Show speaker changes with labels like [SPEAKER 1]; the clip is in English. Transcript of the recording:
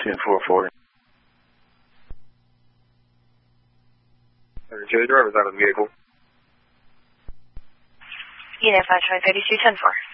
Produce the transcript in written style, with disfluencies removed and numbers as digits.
[SPEAKER 1] 10-4-40.
[SPEAKER 2] Show the driver's out of the vehicle.
[SPEAKER 3] Unit 5 Troy 32 10-4.